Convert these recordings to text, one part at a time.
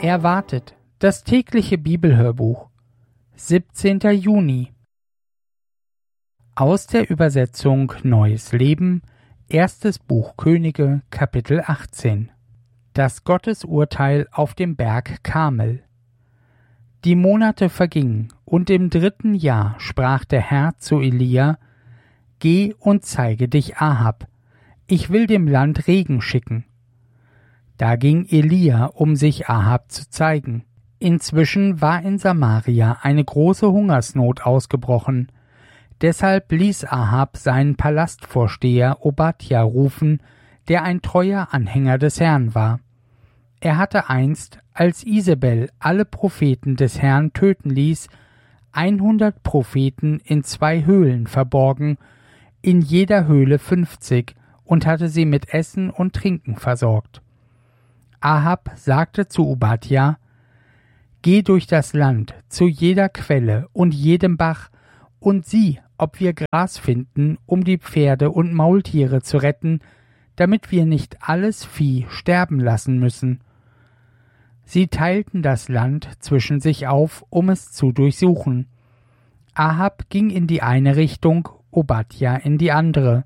Erwartet, das tägliche Bibelhörbuch, 17. Juni. Aus der Übersetzung Neues Leben, erstes Buch Könige, Kapitel 18. Das Gottesurteil auf dem Berg Karmel. Die Monate vergingen, und im 3. Jahr sprach der Herr zu Elia: Geh und zeige dich Ahab, ich will dem Land Regen schicken. Da ging Elia, um sich Ahab zu zeigen. Inzwischen war in Samaria eine große Hungersnot ausgebrochen. Deshalb ließ Ahab seinen Palastvorsteher Obadja rufen, der ein treuer Anhänger des Herrn war. Er hatte einst, als Isabel alle Propheten des Herrn töten ließ, 100 Propheten in 2 Höhlen verborgen, in jeder Höhle 50, und hatte sie mit Essen und Trinken versorgt. Ahab sagte zu Obadja: Geh durch das Land zu jeder Quelle und jedem Bach und sieh, ob wir Gras finden, um die Pferde und Maultiere zu retten, damit wir nicht alles Vieh sterben lassen müssen. Sie teilten das Land zwischen sich auf, um es zu durchsuchen. Ahab ging in die eine Richtung, Obadja in die andere.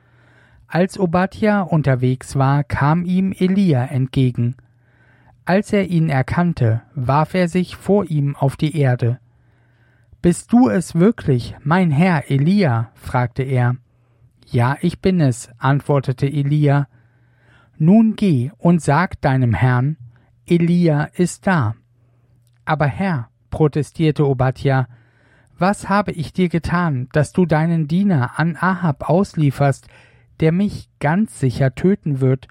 Als Obadja unterwegs war, kam ihm Elia entgegen. Als er ihn erkannte, warf er sich vor ihm auf die Erde. »Bist du es wirklich, mein Herr Elia?« fragte er. »Ja, ich bin es«, antwortete Elia. »Nun geh und sag deinem Herrn, Elia ist da.« »Aber Herr«, protestierte Obadja, »was habe ich dir getan, dass du deinen Diener an Ahab auslieferst, der mich ganz sicher töten wird?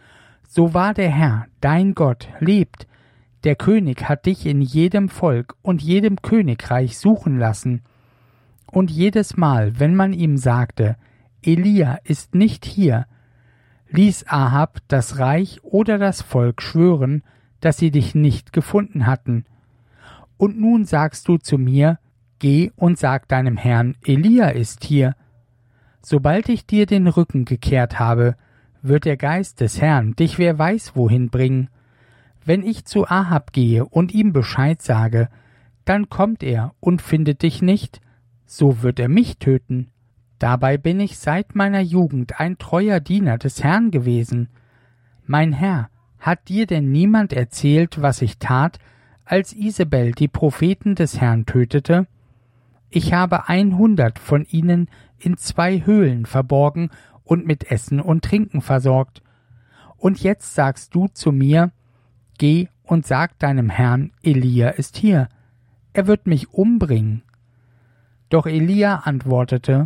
So wahr der Herr, dein Gott, lebt, der König hat dich in jedem Volk und jedem Königreich suchen lassen. Und jedes Mal, wenn man ihm sagte, Elia ist nicht hier, ließ Ahab das Reich oder das Volk schwören, dass sie dich nicht gefunden hatten. Und nun sagst du zu mir, geh und sag deinem Herrn, Elia ist hier. Sobald ich dir den Rücken gekehrt habe, wird der Geist des Herrn dich wer weiß wohin bringen. Wenn ich zu Ahab gehe und ihm Bescheid sage, dann kommt er und findet dich nicht, so wird er mich töten. Dabei bin ich seit meiner Jugend ein treuer Diener des Herrn gewesen. Mein Herr, hat dir denn niemand erzählt, was ich tat, als Isabel die Propheten des Herrn tötete? Ich habe 100 von ihnen in 2 Höhlen verborgen und mit Essen und Trinken versorgt. Und jetzt sagst du zu mir, geh und sag deinem Herrn, Elia ist hier. Er wird mich umbringen. Doch Elia antwortete,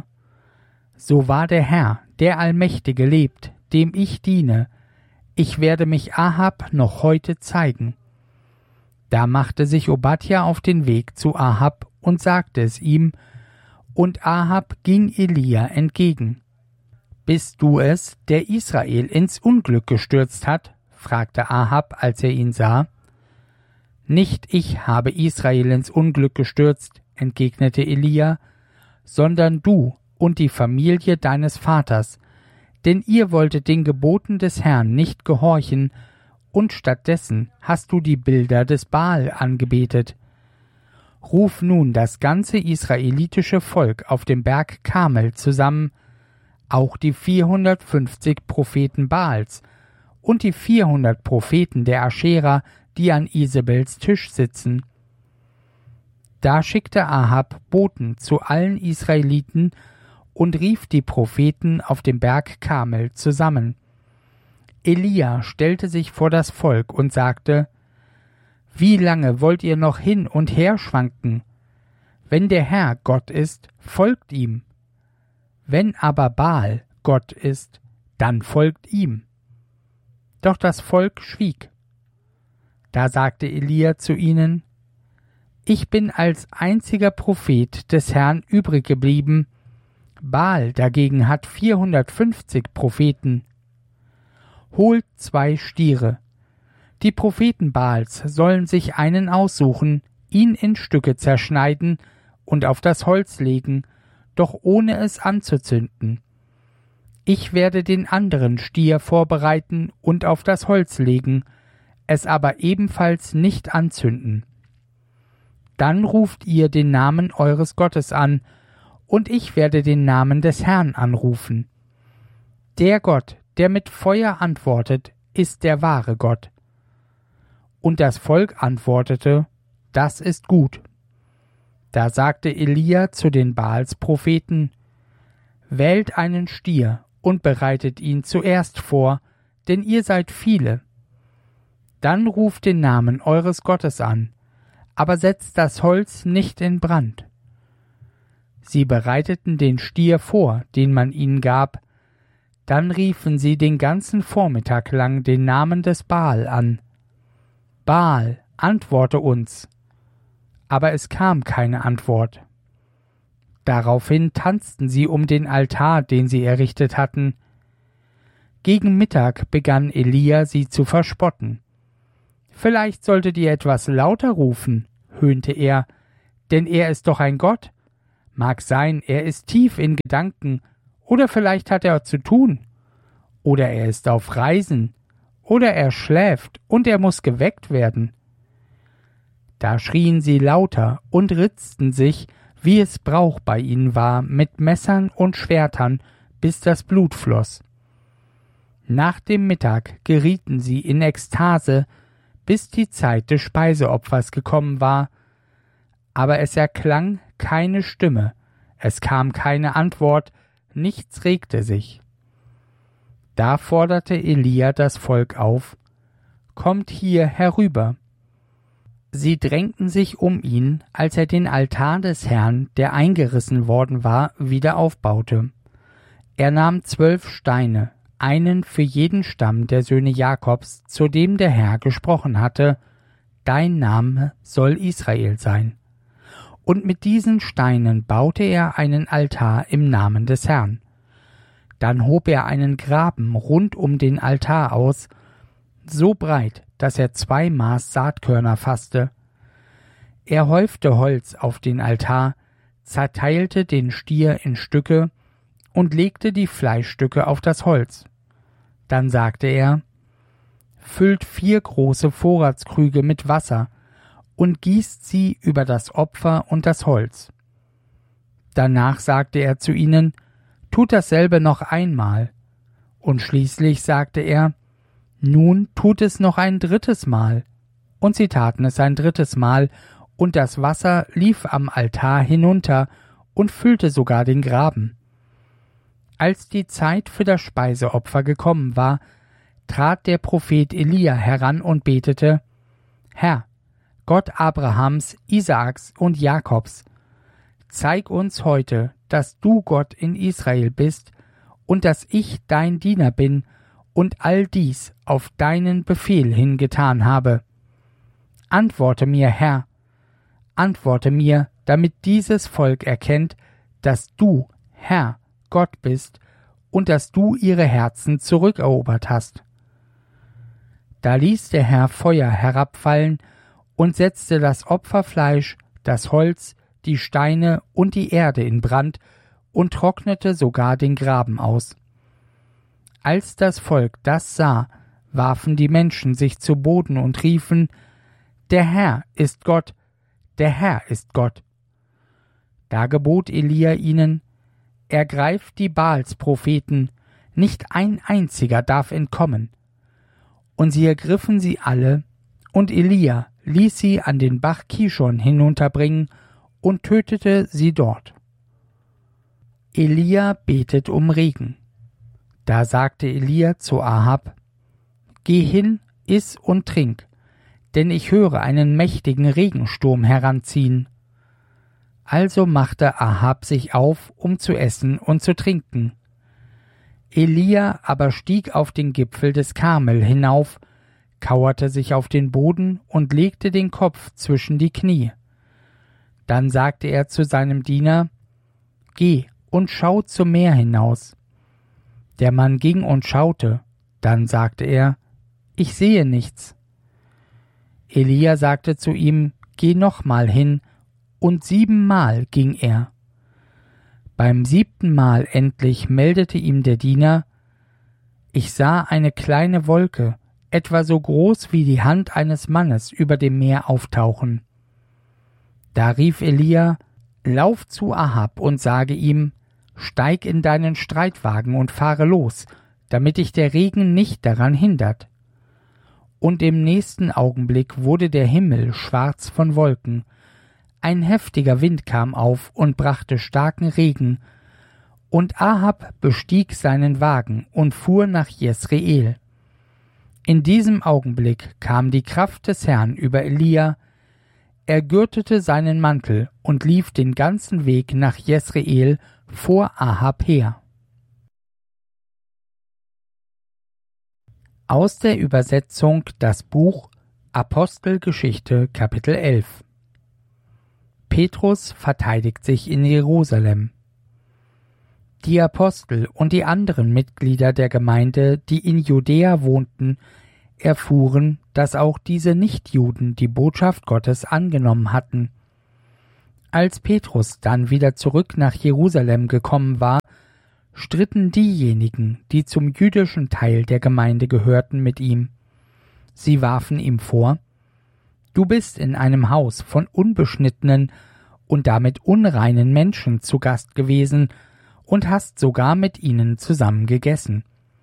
so wahr der Herr, der Allmächtige lebt, dem ich diene, ich werde mich Ahab noch heute zeigen. Da machte sich Obadja auf den Weg zu Ahab und sagte es ihm, und Ahab ging Elia entgegen. »Bist du es, der Israel ins Unglück gestürzt hat?« fragte Ahab, als er ihn sah. »Nicht ich habe Israel ins Unglück gestürzt«, entgegnete Elia, »sondern du und die Familie deines Vaters, denn ihr wolltet den Geboten des Herrn nicht gehorchen, und stattdessen hast du die Bilder des Baal angebetet. Ruf nun das ganze israelitische Volk auf dem Berg Karmel zusammen, auch die 450 Propheten Baals und die 400 Propheten der Aschera, die an Isabels Tisch sitzen.« Da schickte Ahab Boten zu allen Israeliten und rief die Propheten auf dem Berg Karmel zusammen. Elia stellte sich vor das Volk und sagte, »Wie lange wollt ihr noch hin und her schwanken? Wenn der Herr Gott ist, folgt ihm. Wenn aber Baal Gott ist, dann folgt ihm.« Doch das Volk schwieg. Da sagte Elia zu ihnen, »Ich bin als einziger Prophet des Herrn übrig geblieben. Baal dagegen hat 450 Propheten. Holt 2 Stiere. Die Propheten Baals sollen sich einen aussuchen, ihn in Stücke zerschneiden und auf das Holz legen, doch ohne es anzuzünden. Ich werde den anderen Stier vorbereiten und auf das Holz legen, es aber ebenfalls nicht anzünden. Dann ruft ihr den Namen eures Gottes an, und ich werde den Namen des Herrn anrufen. Der Gott, der mit Feuer antwortet, ist der wahre Gott. Und das Volk antwortete, das ist gut. Da sagte Elia zu den Baalspropheten, wählt einen Stier und bereitet ihn zuerst vor, denn ihr seid viele. Dann ruft den Namen eures Gottes an, aber setzt das Holz nicht in Brand. Sie bereiteten den Stier vor, den man ihnen gab, dann riefen sie den ganzen Vormittag lang den Namen des Baal an. Baal, antworte uns. Aber es kam keine Antwort. Daraufhin tanzten sie um den Altar, den sie errichtet hatten. Gegen Mittag begann Elia, sie zu verspotten. Vielleicht solltet ihr etwas lauter rufen, höhnte er, denn er ist doch ein Gott. Mag sein, er ist tief in Gedanken, oder vielleicht hat er zu tun, oder er ist auf Reisen, oder er schläft und er muss geweckt werden. Da schrien sie lauter und ritzten sich, wie es Brauch bei ihnen war, mit Messern und Schwertern, bis das Blut floss. Nach dem Mittag gerieten sie in Ekstase, bis die Zeit des Speiseopfers gekommen war, aber es erklang keine Stimme, es kam keine Antwort, nichts regte sich. Da forderte Elia das Volk auf, »Kommt hier herüber!« Sie drängten sich um ihn, als er den Altar des Herrn, der eingerissen worden war, wieder aufbaute. Er nahm 12 Steine, einen für jeden Stamm der Söhne Jakobs, zu dem der Herr gesprochen hatte, »Dein Name soll Israel sein.« Und mit diesen Steinen baute er einen Altar im Namen des Herrn. Dann hob er einen Graben rund um den Altar aus, so breit, dass er 2 Maß Saatkörner fasste. Er häufte Holz auf den Altar, zerteilte den Stier in Stücke und legte die Fleischstücke auf das Holz. Dann sagte er, »Füllt 4 große Vorratskrüge mit Wasser und gießt sie über das Opfer und das Holz.« Danach sagte er zu ihnen, »Tut dasselbe noch einmal.« Und schließlich sagte er, »Nun tut es noch ein 3. Mal.« Und sie taten es ein 3. Mal, und das Wasser lief am Altar hinunter und füllte sogar den Graben. Als die Zeit für das Speiseopfer gekommen war, trat der Prophet Elia heran und betete, »Herr, Gott Abrahams, Isaaks und Jakobs, zeig uns heute, dass du Gott in Israel bist und dass ich dein Diener bin und all dies auf deinen Befehl hin getan habe. Antworte mir, Herr, antworte mir, damit dieses Volk erkennt, dass du, Herr, Gott bist und dass du ihre Herzen zurückerobert hast.« Da ließ der Herr Feuer herabfallen und setzte das Opferfleisch, das Holz, die Steine und die Erde in Brand und trocknete sogar den Graben aus. Als das Volk das sah, warfen die Menschen sich zu Boden und riefen, »Der Herr ist Gott, der Herr ist Gott.« Da gebot Elia ihnen, »Ergreift die Baalspropheten, nicht ein einziger darf entkommen.« Und sie ergriffen sie alle, und Elia ließ sie an den Bach Kishon hinunterbringen und tötete sie dort. Elia betet um Regen. Da sagte Elia zu Ahab, »Geh hin, iss und trink, denn ich höre einen mächtigen Regensturm heranziehen.« Also machte Ahab sich auf, um zu essen und zu trinken. Elia aber stieg auf den Gipfel des Karmel hinauf, kauerte sich auf den Boden und legte den Kopf zwischen die Knie. Dann sagte er zu seinem Diener, »Geh und schau zum Meer hinaus.« Der Mann ging und schaute, dann sagte er, »Ich sehe nichts.« Elia sagte zu ihm, »Geh nochmal hin«, und 7-mal ging er. Beim 7. Mal endlich meldete ihm der Diener, »Ich sah eine kleine Wolke, etwa so groß wie die Hand eines Mannes, über dem Meer auftauchen. Da rief Elia: Lauf zu Ahab und sage ihm: Steig in deinen Streitwagen und fahre los, damit dich der Regen nicht daran hindert. Und im nächsten Augenblick wurde der Himmel schwarz von Wolken, ein heftiger Wind kam auf und brachte starken Regen, und Ahab bestieg seinen Wagen und fuhr nach Jesreel. In diesem Augenblick kam die Kraft des Herrn über Elia. Er gürtete seinen Mantel und lief den ganzen Weg nach Jesreel vor Ahab her. Aus der Übersetzung das Buch Apostelgeschichte Kapitel 11. Petrus verteidigt sich in Jerusalem. Die Apostel und die anderen Mitglieder der Gemeinde, die in Judäa wohnten, erfuhren, dass auch diese Nichtjuden die Botschaft Gottes angenommen hatten. Als Petrus dann wieder zurück nach Jerusalem gekommen war, stritten diejenigen, die zum jüdischen Teil der Gemeinde gehörten, mit ihm. Sie warfen ihm vor: Du bist in einem Haus von unbeschnittenen und damit unreinen Menschen zu Gast gewesen und hast sogar mit ihnen zusammen gegessen.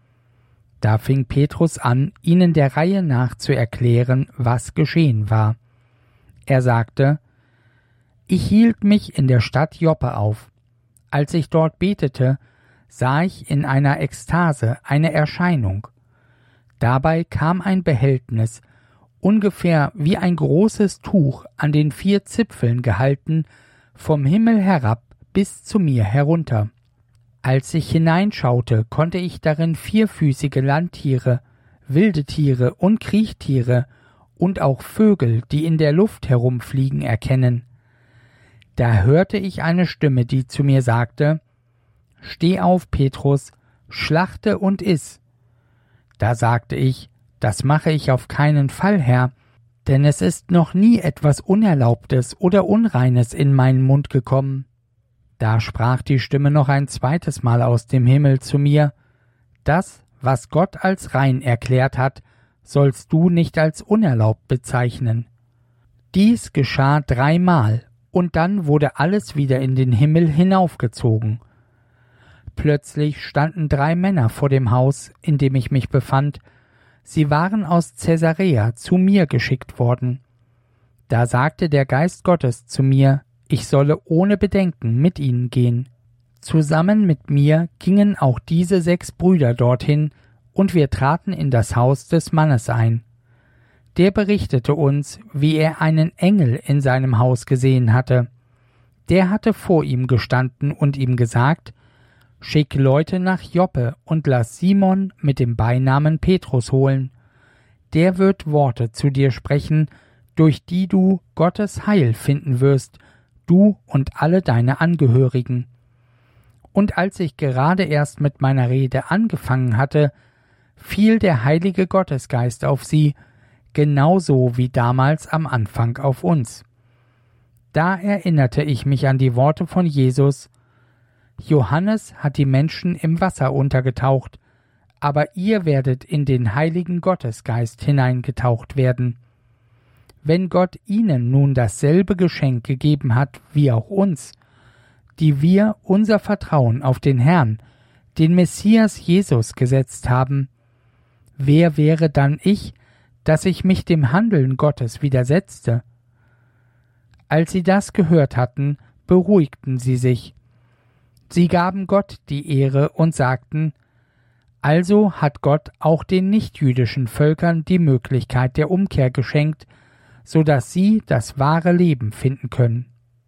Da fing Petrus an, ihnen der Reihe nach zu erklären, was geschehen war. Er sagte: Ich hielt mich in der Stadt Joppe auf. Als ich dort betete, sah ich in einer Ekstase eine Erscheinung. Dabei kam ein Behältnis, ungefähr wie ein großes Tuch an den 4 Zipfeln gehalten, vom Himmel herab bis zu mir herunter. Als ich hineinschaute, konnte ich darin 4füßige Landtiere, wilde Tiere und Kriechtiere und auch Vögel, die in der Luft herumfliegen, erkennen. Da hörte ich eine Stimme, die zu mir sagte: Steh auf, Petrus, schlachte und iss. Da sagte ich: Das mache ich auf keinen Fall, Herr, denn es ist noch nie etwas Unerlaubtes oder Unreines in meinen Mund gekommen. Da sprach die Stimme noch ein zweites Mal aus dem Himmel zu mir: Das, was Gott als rein erklärt hat, sollst du nicht als unerlaubt bezeichnen. Dies geschah 3-mal, und dann wurde alles wieder in den Himmel hinaufgezogen. Plötzlich standen 3 Männer vor dem Haus, in dem ich mich befand. Sie waren aus Caesarea zu mir geschickt worden. Da sagte der Geist Gottes zu mir, ich solle ohne Bedenken mit ihnen gehen. Zusammen mit mir gingen auch diese 6 Brüder dorthin, und wir traten in das Haus des Mannes ein. Der berichtete uns, wie er einen Engel in seinem Haus gesehen hatte. Der hatte vor ihm gestanden und ihm gesagt: Schick Leute nach Joppe und lass Simon mit dem Beinamen Petrus holen. Der wird Worte zu dir sprechen, durch die du Gottes Heil finden wirst, du und alle deine Angehörigen. Und als ich gerade erst mit meiner Rede angefangen hatte, fiel der Heilige Gottesgeist auf sie, genauso wie damals am Anfang auf uns. Da erinnerte ich mich an die Worte von Jesus: Johannes hat die Menschen im Wasser untergetaucht, aber ihr werdet in den Heiligen Gottesgeist hineingetaucht werden. Wenn Gott ihnen nun dasselbe Geschenk gegeben hat wie auch uns, die wir unser Vertrauen auf den Herrn, den Messias Jesus, gesetzt haben, wer wäre dann ich, dass ich mich dem Handeln Gottes widersetzte? Als sie das gehört hatten, beruhigten sie sich. Sie gaben Gott die Ehre und sagten: Also hat Gott auch den nichtjüdischen Völkern die Möglichkeit der Umkehr geschenkt, so dass sie das wahre Leben finden können.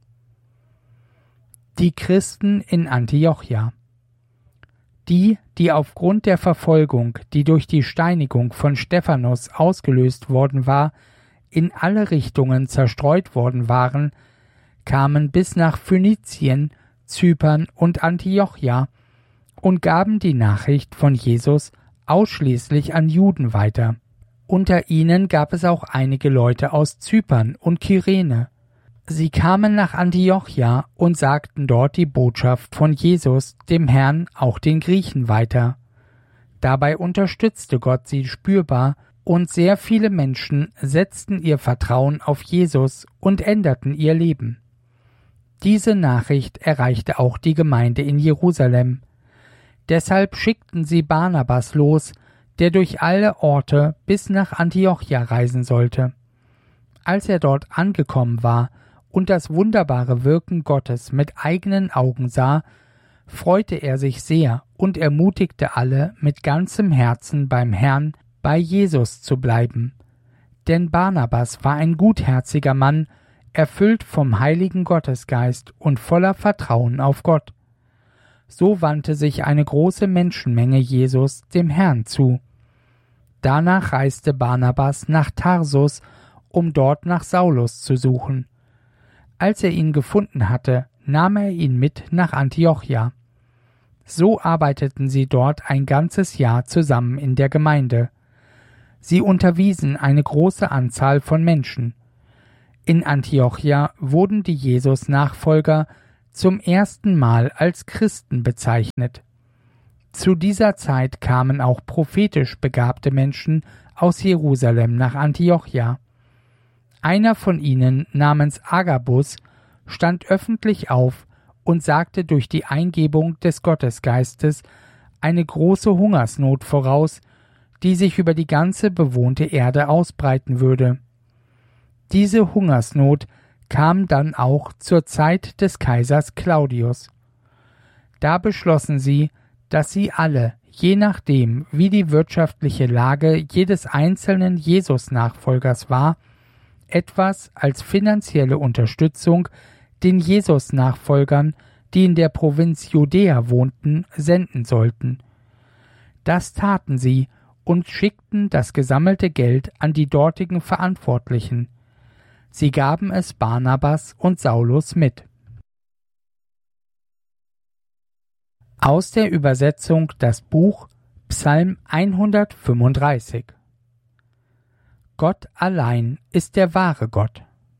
Die Christen in Antiochia. Die aufgrund der Verfolgung, die durch die Steinigung von Stephanus ausgelöst worden war, in alle Richtungen zerstreut worden waren, kamen bis nach Phönizien, Zypern und Antiochia und gaben die Nachricht von Jesus ausschließlich an Juden weiter. Unter ihnen gab es auch einige Leute aus Zypern und Kyrene. Sie kamen nach Antiochia und sagten dort die Botschaft von Jesus, dem Herrn, auch den Griechen weiter. Dabei unterstützte Gott sie spürbar Und sehr viele Menschen setzten ihr Vertrauen auf Jesus und änderten ihr Leben. Diese Nachricht erreichte auch die Gemeinde in Jerusalem. Deshalb schickten sie Barnabas los, der durch alle Orte bis nach Antiochia reisen sollte. Als er dort angekommen war und das wunderbare Wirken Gottes mit eigenen Augen sah, freute er sich sehr und ermutigte alle mit ganzem Herzen beim Herrn, bei Jesus zu bleiben. Denn Barnabas war ein gutherziger Mann, erfüllt vom Heiligen Gottesgeist und voller Vertrauen auf Gott. So wandte sich eine große Menschenmenge Jesus dem Herrn zu. Danach reiste Barnabas nach Tarsus, um dort nach Saulus zu suchen. Als er ihn gefunden hatte, nahm er ihn mit nach Antiochia. So arbeiteten sie dort ein ganzes Jahr zusammen in der Gemeinde. Sie unterwiesen eine große Anzahl von Menschen. In Antiochia wurden die Jesus-Nachfolger zum ersten Mal als Christen bezeichnet. Zu dieser Zeit kamen auch prophetisch begabte Menschen aus Jerusalem nach Antiochia. Einer von ihnen, namens Agabus, stand öffentlich auf und sagte durch die Eingebung des Gottesgeistes eine große Hungersnot voraus, die sich über die ganze bewohnte Erde ausbreiten würde. Diese Hungersnot kam dann auch zur Zeit des Kaisers Claudius. Da beschlossen sie, dass sie alle, je nachdem, wie die wirtschaftliche Lage jedes einzelnen Jesus-Nachfolgers war, etwas als finanzielle Unterstützung den Jesus-Nachfolgern, die in der Provinz Judäa wohnten, senden sollten. Das taten sie und schickten das gesammelte Geld an die dortigen Verantwortlichen. Sie gaben es Barnabas und Saulus mit. Aus der Übersetzung das Buch Psalm 135. Gott allein ist der wahre Gott.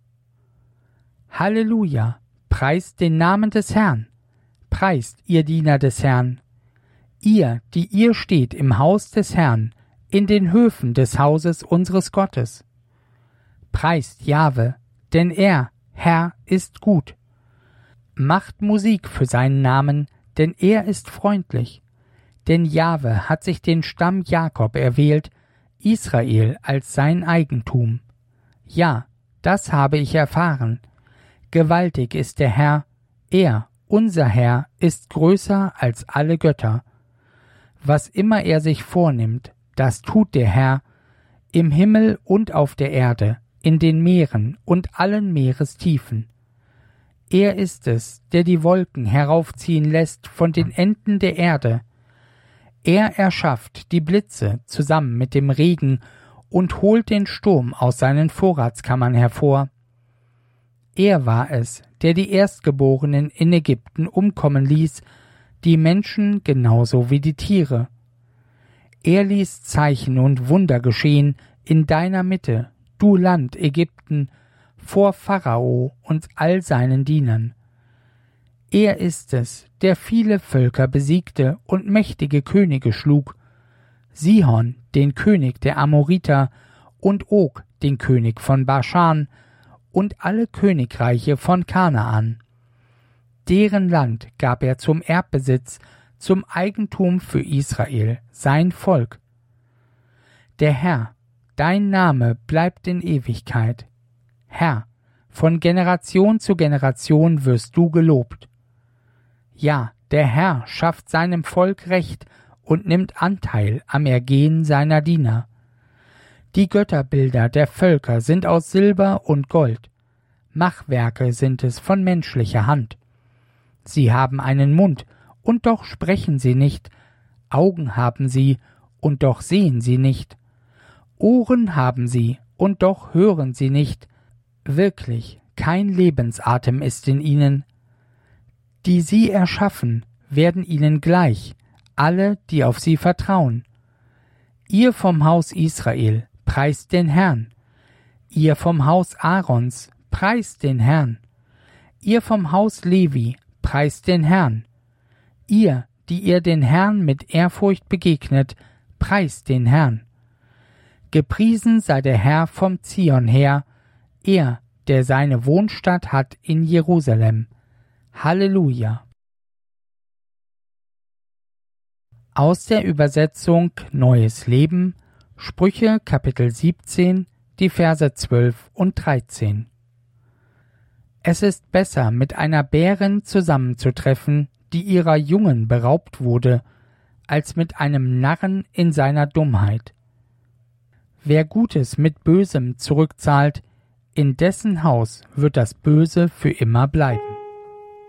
Halleluja, preist den Namen des Herrn, preist ihr Diener des Herrn, ihr, die ihr steht im Haus des Herrn, in den Höfen des Hauses unseres Gottes. Preist Jahwe, denn er, Herr, ist gut. Macht Musik für seinen Namen, denn er ist freundlich. Denn Jahwe hat sich den Stamm Jakob erwählt, Israel als sein Eigentum. Ja, das habe ich erfahren. Gewaltig ist der Herr, er, unser Herr, ist größer als alle Götter. Was immer er sich vornimmt, das tut der Herr, im Himmel und auf der Erde, in den Meeren und allen Meerestiefen. Er ist es, der die Wolken heraufziehen lässt von den Enden der Erde. Er erschafft die Blitze zusammen mit dem Regen und holt den Sturm aus seinen Vorratskammern hervor. Er war es, der die Erstgeborenen in Ägypten umkommen ließ, die Menschen genauso wie die Tiere. Er ließ Zeichen und Wunder geschehen in deiner Mitte, du Land Ägypten, vor Pharao und all seinen Dienern. Er ist es, der viele Völker besiegte und mächtige Könige schlug, Sihon, den König der Amoriter, und Og, den König von Baschan, und alle Königreiche von Kanaan. Deren Land gab er zum Erbbesitz, zum Eigentum für Israel, sein Volk. Der Herr, dein Name bleibt in Ewigkeit. Herr, von Generation zu Generation wirst du gelobt. Ja, der Herr schafft seinem Volk Recht und nimmt Anteil am Ergehen seiner Diener. Die Götterbilder der Völker sind aus Silber und Gold. Machwerke sind es von menschlicher Hand. Sie haben einen Mund, und doch sprechen sie nicht. Augen haben sie, und doch sehen sie nicht. Ohren haben sie, und doch hören sie nicht. Wirklich, kein Lebensatem ist in ihnen. Die sie erschaffen, werden ihnen gleich, alle, die auf sie vertrauen. Ihr vom Haus Israel, preist den Herrn. Ihr vom Haus Aarons, preist den Herrn. Ihr vom Haus Levi, preist den Herrn. Ihr, die ihr den Herrn mit Ehrfurcht begegnet, preist den Herrn. Gepriesen sei der Herr vom Zion her, er, der seine Wohnstatt hat in Jerusalem. Halleluja! Aus der Übersetzung Neues Leben, Sprüche Kapitel 17, die Verse 12 und 13. Es ist besser, mit einer Bärin zusammenzutreffen, die ihrer Jungen beraubt wurde, als mit einem Narren in seiner Dummheit. Wer Gutes mit Bösem zurückzahlt, in dessen Haus wird das Böse für immer bleiben.